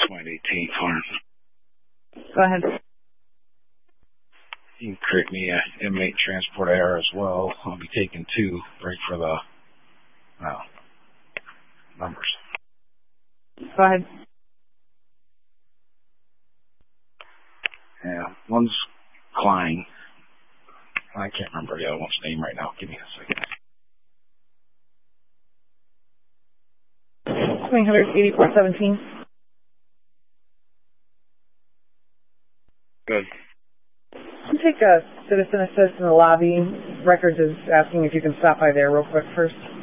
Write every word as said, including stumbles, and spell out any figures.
Point eighteen farm. Go ahead. You can create me a inmate transport error as well. I'll be taking two right for the well, numbers. Go ahead. Yeah, one's Klein. I can't remember the other one's name right now. Give me a second. three eighty-four seventeen. Good. I'll take a citizen assist in the lobby. Records is asking if you can stop by there real quick first.